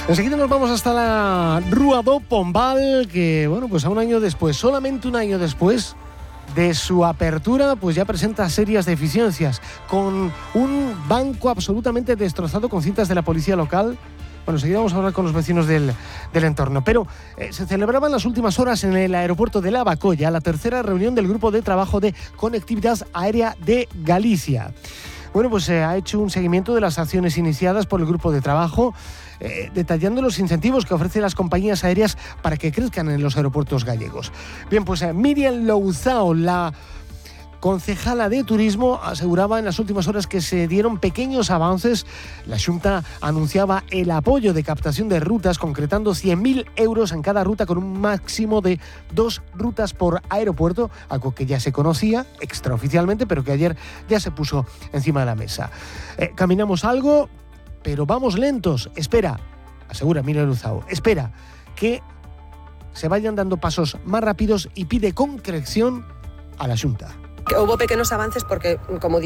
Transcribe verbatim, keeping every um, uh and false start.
Enseguida nos vamos hasta la Rúa do Pombal, que bueno, pues a un año después, solamente un año después de su apertura, pues ya presenta serias deficiencias, con un banco absolutamente destrozado con cintas de la policía local. Bueno, enseguida vamos a hablar con los vecinos del, del entorno. Pero eh, se celebraba en las últimas horas en el aeropuerto de Lavacolla la tercera reunión del Grupo de Trabajo de Conectividad Aérea de Galicia. Bueno, pues se eh, ha hecho un seguimiento de las acciones iniciadas por el Grupo de Trabajo, eh, detallando los incentivos que ofrecen las compañías aéreas para que crezcan en los aeropuertos gallegos. Bien, pues eh, Miriam Louzao, la concejala de Turismo, aseguraba en las últimas horas que se dieron pequeños avances. La Xunta anunciaba el apoyo de captación de rutas, concretando cien mil euros en cada ruta con un máximo de dos rutas por aeropuerto, algo que ya se conocía extraoficialmente, pero que ayer ya se puso encima de la mesa. Eh, caminamos algo, pero vamos lentos. Espera, asegura Miriam Louzao, espera que se vayan dando pasos más rápidos y pide concreción a la Xunta. Hubo pequeños avances porque, como